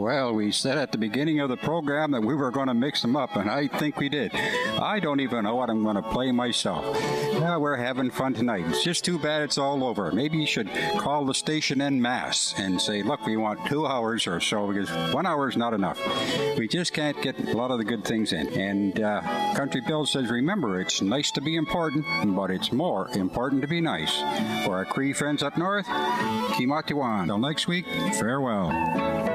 Well, we said at the beginning of the program that we were going to mix them up, and I think we did. I don't even know what I'm going to play myself. Yeah, we're having fun tonight. It's just too bad it's all over. Maybe you should call the station en masse and say, look, we want 2 hours or so, because 1 hour is not enough. We just can't get a lot of the good things in. And Country Bill says, remember, it's nice to be important, but it's more important to be nice. For our Cree friends up north, Kimatiwan. Until next week, farewell.